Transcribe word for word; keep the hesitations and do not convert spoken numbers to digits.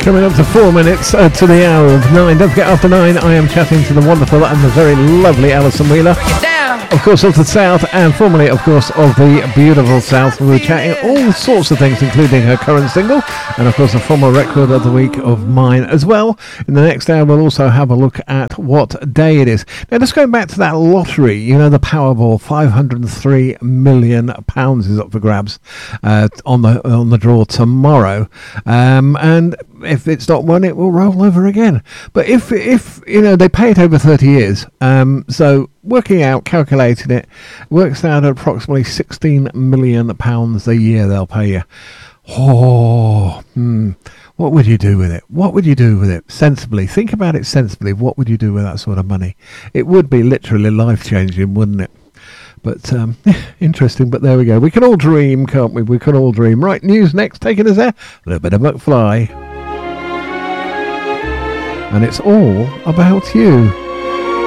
Coming up to four minutes uh, to the hour of nine. Don't forget, after nine, I am chatting to the wonderful and the very lovely Alison Wheeler. Of course, of the South, and formerly, of course, of the beautiful South. We were chatting all sorts of things, including her current single, and of course, a former record of the week of mine as well. In the next hour, we'll also have a look at what day it is. Now, just going back to that lottery, you know, the Powerball, five hundred three million pounds is up for grabs uh, on the on the draw tomorrow, um, and if it's not won, it will roll over again. But if if you know, they pay it over thirty years, um, so working out, calculating it, works out at approximately sixteen million pounds a year they'll pay you. Oh, hmm. What would you do with it? What would you do with it? Sensibly. Think about it sensibly. What would you do with that sort of money? It would be literally life-changing, wouldn't it? But um, interesting, but there we go. We can all dream, can't we? We can all dream. Right, news next, taking us there. A little bit of McFly. And it's all about you.